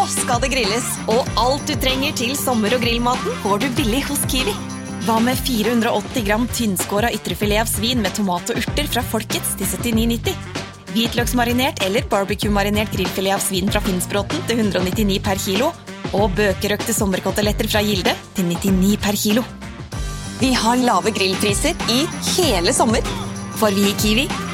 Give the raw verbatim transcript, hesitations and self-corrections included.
skal det grilles, og alt du trenger til sommer- og grillmaten får du billig hos Kiwi. Hva med fire hundre og åtti gram tynnskåret ytrefilet av svin med tomat og urter fra Folkets til syttini nitti? Hvitløksmarinert eller barbecue-marinert grillfilet av svin fra Finnsbråten til hundre og nittini per kilo, og bøkerøkte sommerkoteletter fra Gilde til nittini per kilo. Vi har lave grillpriser i hele sommer, for vi i Kiwi